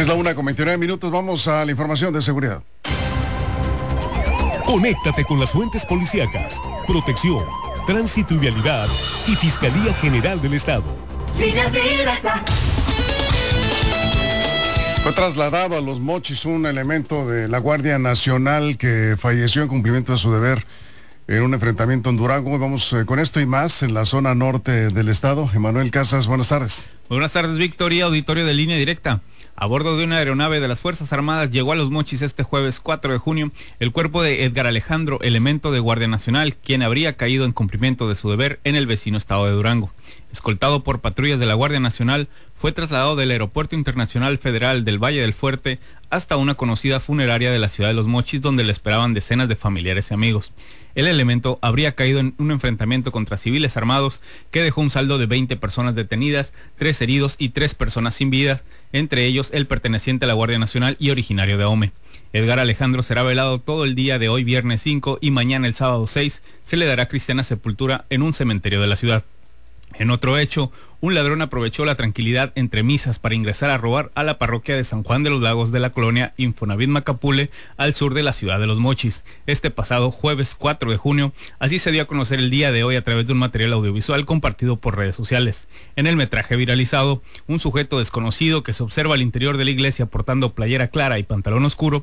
Es la 1:29. Vamos a la información de seguridad. Conéctate con las fuentes policíacas, protección, tránsito y vialidad y Fiscalía General del Estado. Línea directa. Fue trasladado a Los Mochis un elemento de la Guardia Nacional que falleció en cumplimiento de su deber en un enfrentamiento en Durango. Vamos con esto y más en la zona norte del estado. Emanuel Casas, buenas tardes. Buenas tardes, Víctor, y auditorio de Línea Directa. A bordo de una aeronave de las Fuerzas Armadas llegó a Los Mochis este jueves 4 de junio el cuerpo de Edgar Alejandro, elemento de Guardia Nacional, quien habría caído en cumplimiento de su deber en el vecino estado de Durango. Escoltado por patrullas de la Guardia Nacional, fue trasladado del Aeropuerto Internacional Federal del Valle del Fuerte hasta una conocida funeraria de la ciudad de Los Mochis, donde le esperaban decenas de familiares y amigos. El elemento habría caído en un enfrentamiento contra civiles armados que dejó un saldo de 20 personas detenidas, 3 heridos y 3 personas sin vidas, entre ellos el perteneciente a la Guardia Nacional y originario de Ahome. Edgar Alejandro será velado todo el día de hoy, viernes 5, y mañana, el sábado 6, se le dará cristiana sepultura en un cementerio de la ciudad. En otro hecho, un ladrón aprovechó la tranquilidad entre misas para ingresar a robar a la parroquia de San Juan de los Lagos de la colonia Infonavit Macapule, al sur de la ciudad de Los Mochis. Este pasado jueves 4 de junio, así se dio a conocer el día de hoy a través de un material audiovisual compartido por redes sociales. En el metraje viralizado, un sujeto desconocido que se observa al interior de la iglesia portando playera clara y pantalón oscuro